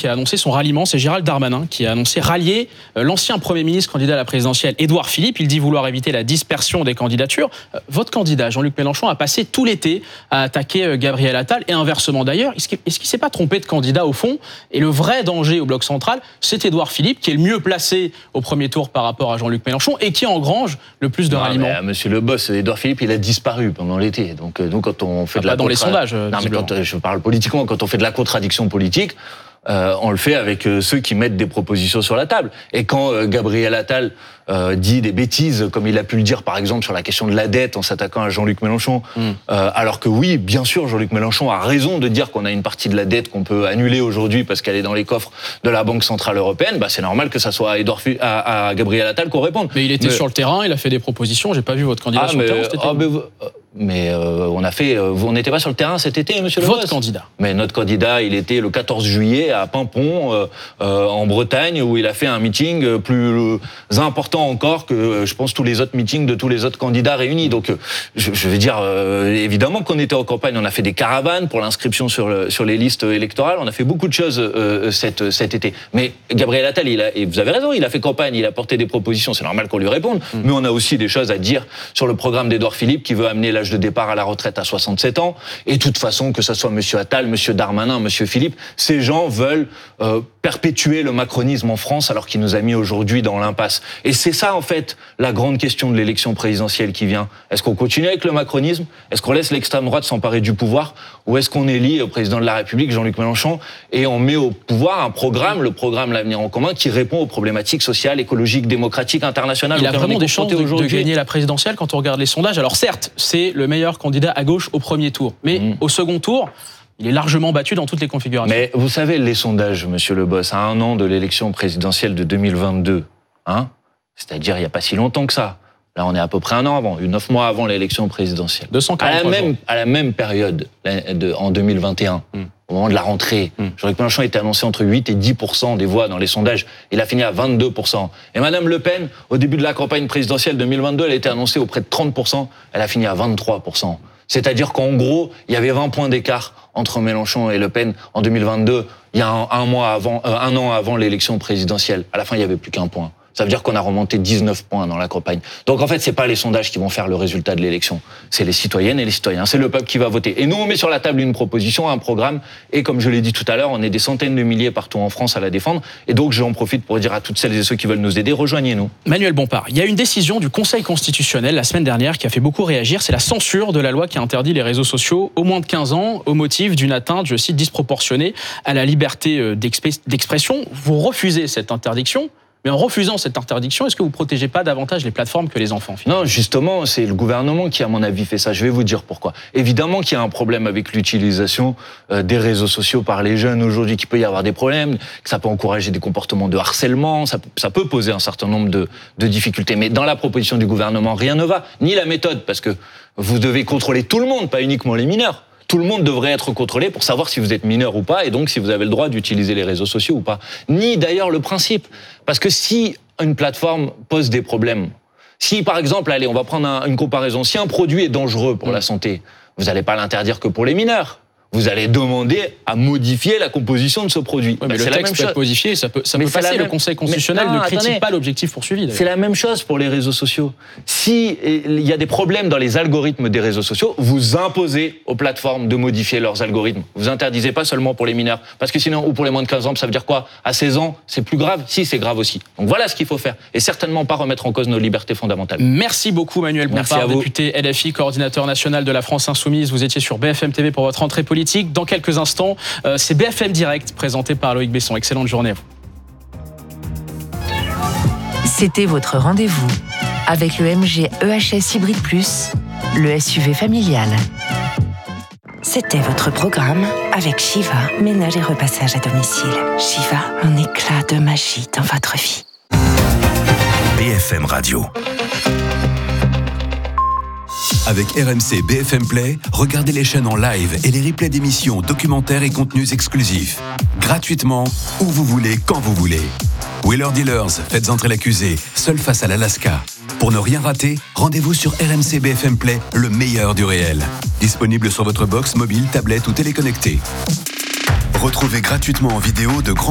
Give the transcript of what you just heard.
qui a annoncé son ralliement. C'est Gérald Darmanin qui a annoncé rallier l'ancien Premier ministre candidat à la présidentielle, Édouard Philippe. Il dit vouloir éviter la dispersion des candidatures. Votre candidat, Jean-Luc Mélenchon, a passé tout l'été à attaquer Gabriel Attal et inversement d'ailleurs. Est-ce qu'il ne s'est pas trompé de candidat au fond? Et le vrai danger au Bloc central, c'est Édouard Philippe qui est le mieux placé au premier tour par rapport à Jean-Luc Mélenchon et qui engrange le plus de ralliements. Monsieur le boss, Édouard Philippe, il a disparu pendant l'été. Donc quand on fait dans les sondages. Non, mais quand je parle politiquement, quand on fait de la contradiction politique, on le fait avec ceux qui mettent des propositions sur la table. Et quand Gabriel Attal dit des bêtises, comme il a pu le dire par exemple sur la question de la dette en s'attaquant à Jean-Luc Mélenchon, alors que oui, bien sûr, Jean-Luc Mélenchon a raison de dire qu'on a une partie de la dette qu'on peut annuler aujourd'hui parce qu'elle est dans les coffres de la Banque Centrale Européenne, c'est normal que ça soit à Gabriel Attal qu'on réponde. Mais il était sur le terrain, il a fait des propositions, j'ai pas vu votre candidat sur le terrain cet été. On n'était pas sur le terrain cet été, monsieur le boss. Votre candidat. Mais notre candidat, il était le 14 juillet à Paimpont, en Bretagne, où il a fait un meeting plus important encore que, je pense, tous les autres meetings de tous les autres candidats réunis. Donc, je vais dire, évidemment qu'on était en campagne. On a fait des caravanes pour l'inscription sur les listes électorales. On a fait beaucoup de choses cet été. Mais Gabriel Attal, et vous avez raison, il a fait campagne, il a porté des propositions. C'est normal qu'on lui réponde. Mais on a aussi des choses à dire sur le programme d'Édouard Philippe qui veut amener l'âge de départ à la retraite à 67 ans. Et de toute façon, que ce soit M. Attal, M. Darmanin, M. Philippe, ces gens veulent perpétuer le macronisme en France alors qu'il nous a mis aujourd'hui dans l'impasse. Et c'est ça, en fait, la grande question de l'élection présidentielle qui vient. Est-ce qu'on continue avec le macronisme? Est-ce qu'on laisse l'extrême droite s'emparer du pouvoir? Ou est-ce qu'on élit au président de la République, Jean-Luc Mélenchon, et on met au pouvoir un programme, le programme L'Avenir en commun, qui répond aux problématiques sociales, écologiques, démocratiques, internationales? Il a vraiment des chances de gagner la présidentielle quand on regarde les sondages. Alors certes, c'est le meilleur candidat à gauche au premier tour. Mais au second tour, il est largement battu dans toutes les configurations. Mais vous savez, les sondages, monsieur le boss, à 1 an de l'élection présidentielle de 2022, c'est-à-dire il n'y a pas si longtemps que ça. Là, on est à peu près 1 an avant, 9 mois avant l'élection présidentielle. 243 jours. À la même période, en 2021, au moment de la rentrée, Jean-Luc Mélenchon était annoncé entre 8 et 10% des voix dans les sondages. Il a fini à 22%. Et Madame Le Pen, au début de la campagne présidentielle 2022, elle était annoncée auprès de 30%. Elle a fini à 23%. C'est-à-dire qu'en gros, il y avait 20 points d'écart entre Mélenchon et Le Pen en 2022, il y a un an avant l'élection présidentielle. À la fin, il n'y avait plus qu'un point. Ça veut dire qu'on a remonté 19 points dans la campagne. Donc en fait, c'est pas les sondages qui vont faire le résultat de l'élection. C'est les citoyennes et les citoyens. C'est le peuple qui va voter. Et nous, on met sur la table une proposition, un programme. Et comme je l'ai dit tout à l'heure, on est des centaines de milliers partout en France à la défendre. Et donc, j'en profite pour dire à toutes celles et ceux qui veulent nous aider, rejoignez-nous. Manuel Bompard, il y a une décision du Conseil constitutionnel la semaine dernière qui a fait beaucoup réagir. C'est la censure de la loi qui interdit les réseaux sociaux aux moins de 15 ans au motif d'une atteinte, je cite, disproportionnée à la liberté d'expression. Vous refusez cette interdiction. Mais en refusant cette interdiction, est-ce que vous ne protégez pas davantage les plateformes que les enfants, finalement ? Non, justement, c'est le gouvernement qui, à mon avis, fait ça. Je vais vous dire pourquoi. Évidemment qu'il y a un problème avec l'utilisation des réseaux sociaux par les jeunes aujourd'hui, qu'il peut y avoir des problèmes, que ça peut encourager des comportements de harcèlement, ça peut poser un certain nombre de difficultés. Mais dans la proposition du gouvernement, rien ne va. Ni la méthode, parce que vous devez contrôler tout le monde, pas uniquement les mineurs. Tout le monde devrait être contrôlé pour savoir si vous êtes mineur ou pas, et donc si vous avez le droit d'utiliser les réseaux sociaux ou pas. Ni d'ailleurs le principe. Parce que si une plateforme pose des problèmes, si par exemple, allez, on va prendre une comparaison, si un produit est dangereux pour la santé, vous n'allez pas l'interdire que pour les mineurs. Vous allez demander à modifier la composition de ce produit. Oui, mais le texte peut être modifié, ça peut passer. Le Conseil constitutionnel ne critique pas l'objectif poursuivi. C'est la même chose pour les réseaux sociaux. Si il y a des problèmes dans les algorithmes des réseaux sociaux, vous imposez aux plateformes de modifier leurs algorithmes. Vous interdisez pas seulement pour les mineurs. Parce que sinon, ou pour les moins de 15 ans, ça veut dire quoi? À 16 ans, c'est plus grave? Si, c'est grave aussi. Donc voilà ce qu'il faut faire. Et certainement pas remettre en cause nos libertés fondamentales. Merci beaucoup Manuel Bompard, député LFI, coordinateur national de la France Insoumise. Vous étiez sur BFM TV pour votre entrée politique. Dans quelques instants, c'est BFM Direct présenté par Loïc Besson. Excellente journée à vous. C'était votre rendez-vous avec le MG EHS Hybrid Plus, le SUV familial. C'était votre programme avec Shiva, ménage et repassage à domicile. Shiva, un éclat de magie dans votre vie. BFM Radio. Avec RMC BFM Play, regardez les chaînes en live et les replays d'émissions, documentaires et contenus exclusifs. Gratuitement, où vous voulez, quand vous voulez. Wheeler Dealers, faites entrer l'accusé, seul face à l'Alaska. Pour ne rien rater, rendez-vous sur RMC BFM Play, le meilleur du réel. Disponible sur votre box, mobile, tablette ou téléconnecté. Retrouvez gratuitement en vidéo de grands